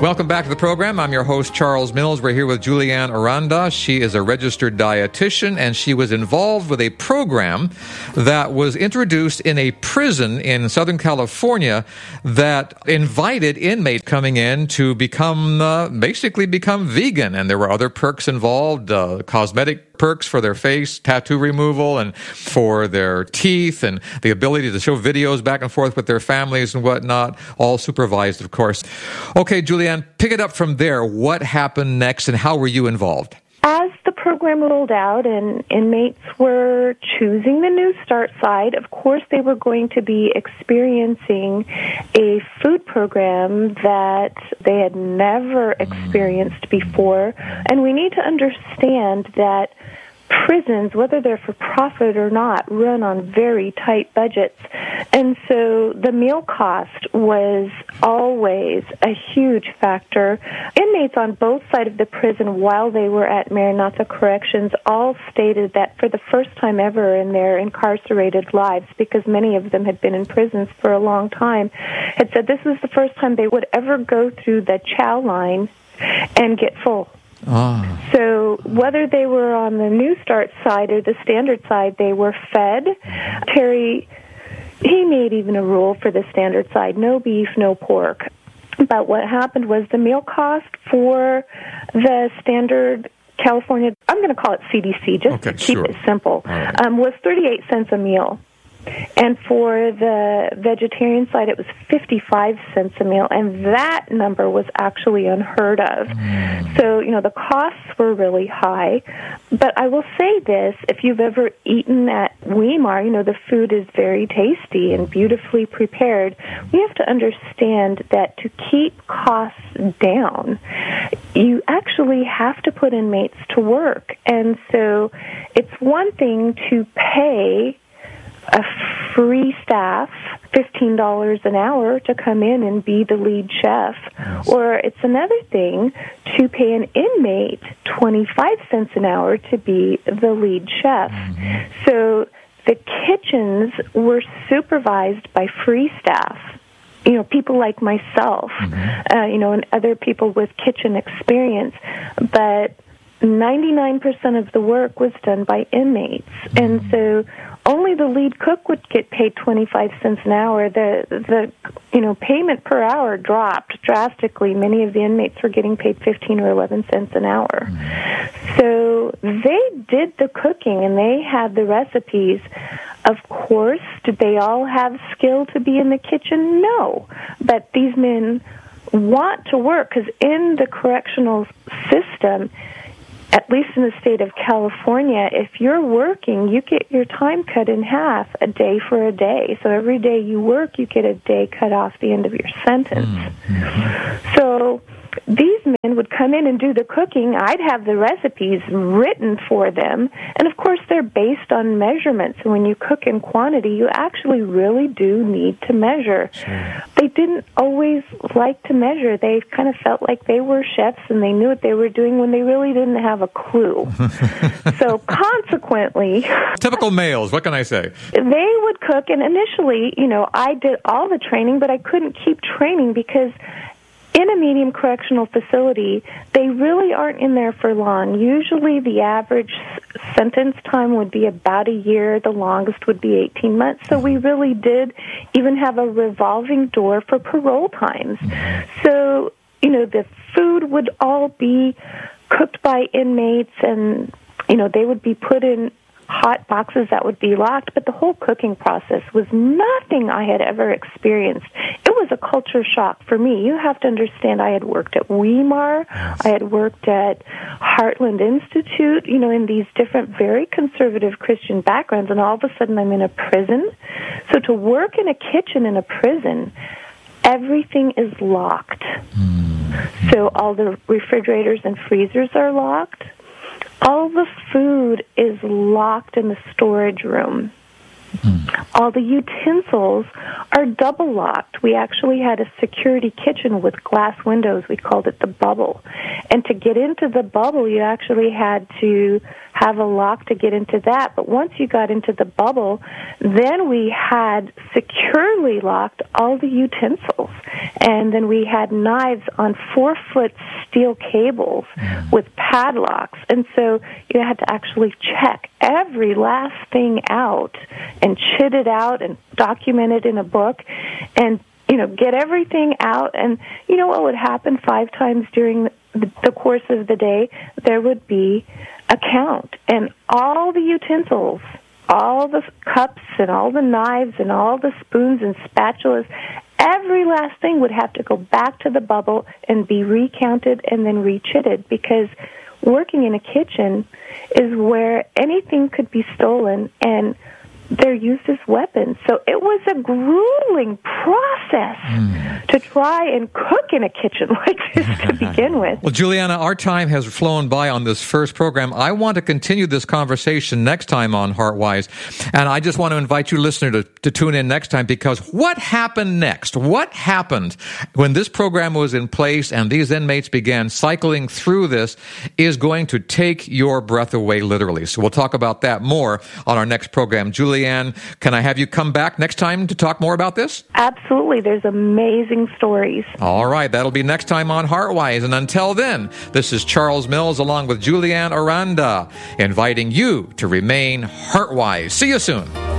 Welcome back to the program. I'm your host, Charles Mills. We're here with Julianne Aranda. She is a registered dietitian, and she was involved with a program that was introduced in a prison in Southern California that invited inmates coming in to basically become vegan. And there were other perks involved, cosmetic perks for their face, tattoo removal, and for their teeth, and the ability to show videos back and forth with their families and whatnot, all supervised, of course. Okay, Julianne, pick it up from there. What happened next, and how were you involved? As the program rolled out and inmates were choosing the New Start side, of course they were going to be experiencing a food program that they had never experienced before. And we need to understand that prisons, whether they're for profit or not, run on very tight budgets. And so the meal cost was always a huge factor. Inmates on both sides of the prison while they were at Maranatha Corrections all stated that for the first time ever in their incarcerated lives, because many of them had been in prisons for a long time, had said this was the first time they would ever go through the chow line and get full. So whether they were on the New Start side or the Standard side, they were fed. Terry, he made even a rule for the Standard side, no beef, no pork. But what happened was the meal cost for the Standard California, I'm going to call it CDC, just to keep it simple, was 38 cents a meal. And for the vegetarian side, it was 55 cents a meal, and that number was actually unheard of. So, the costs were really high. But I will say this, if you've ever eaten at Weimar, the food is very tasty and beautifully prepared. We have to understand that to keep costs down, you actually have to put inmates to work. And so it's one thing to pay a free staff $15 an hour to come in and be the lead chef. Yes. Or it's another thing to pay an inmate 25 cents an hour to be the lead chef. So the kitchens were supervised by free staff. People like myself, and other people with kitchen experience. But 99% of the work was done by inmates. And so only the lead cook would get paid 25 cents an hour. The payment per hour dropped drastically. Many of the inmates were getting paid 15 or 11 cents an hour. So they did the cooking and they had the recipes. Of course, did they all have skill to be in the kitchen? No. But these men want to work because in the correctional system, at least in the state of California, if you're working, you get your time cut in half, a day for a day. So every day you work, you get a day cut off the end of your sentence. So these men would come in and do the cooking. I'd have the recipes written for them. And, of course, they're based on measurements. And when you cook in quantity, you actually really do need to measure. Sure. They didn't always like to measure. They kind of felt like they were chefs and they knew what they were doing when they really didn't have a clue. So, consequently... Typical males, what can I say? They would cook. And initially, I did all the training, but I couldn't keep training because... in a medium correctional facility, they really aren't in there for long. Usually the average sentence time would be about a year. The longest would be 18 months. So we really did even have a revolving door for parole times. So, the food would all be cooked by inmates and, they would be put in hot boxes that would be locked, but the whole cooking process was nothing I had ever experienced. It was a culture shock for me. You have to understand I had worked at Weimar, I had worked at Heartland Institute, in these different very conservative Christian backgrounds, and all of a sudden I'm in a prison. So to work in a kitchen in a prison, everything is locked. So all the refrigerators and freezers are locked. All the food is locked in the storage room. All the utensils are double locked. We actually had a security kitchen with glass windows. We called it the bubble. And to get into the bubble, you actually had to have a lock to get into that. But once you got into the bubble, then we had securely locked all the utensils. And then we had knives on 4-foot steel cables with padlocks. And so you had to actually check every last thing out and chit it out and document it in a book and, get everything out. And you know what would happen 5 times during the course of the day? There would be a count. And all the utensils, all the cups and all the knives and all the spoons and spatulas, every last thing would have to go back to the bubble and be recounted and then rechitted, because working in a kitchen is where anything could be stolen and they're used as weapons. So it was a grueling process to try and cook in a kitchen like this to begin with. Well, Juliana, our time has flown by on this first program. I want to continue this conversation next time on Heartwise, and I just want to invite you, listener, to tune in next time, because what happened next? What happened when this program was in place and these inmates began cycling through this is going to take your breath away, literally. So we'll talk about that more on our next program. Julianne, can I have you come back next time to talk more about this? Absolutely. There's amazing stories. All right. That'll be next time on Heartwise. And until then, this is Charles Mills along with Julianne Aranda, inviting you to remain Heartwise. See you soon.